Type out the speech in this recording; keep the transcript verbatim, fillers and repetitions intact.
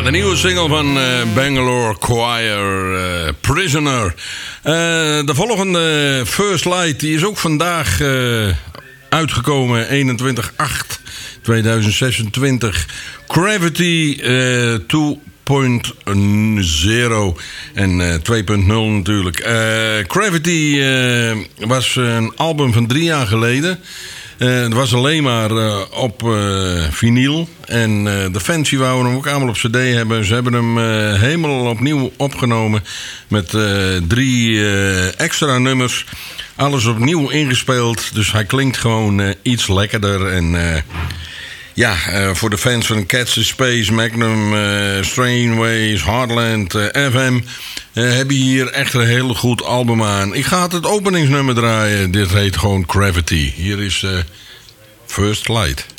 de nieuwe single van uh, Bangalore Choir, uh, Prisoner. Uh, de volgende First Light die is ook vandaag uh, uitgekomen, eenentwintig acht tweeduizend zesentwintig. Gravity uh, twee punt nul en uh, twee punt nul natuurlijk. Uh, Gravity uh, was een album van drie jaar geleden. Uh, het was alleen maar uh, op uh, vinyl. En uh, de fans die wouden hem ook allemaal op cd hebben. Ze hebben hem uh, helemaal opnieuw opgenomen. Met uh, drie uh, extra nummers. Alles opnieuw ingespeeld. Dus hij klinkt gewoon uh, iets lekkerder. En uh, ja, uh, voor de fans van Cats in Space, Magnum, uh, Strainways, Heartland, uh, F M... Uh, heb je hier echt een heel goed album aan. Ik ga het openingsnummer draaien. Dit heet gewoon Gravity. Hier is uh, First Light.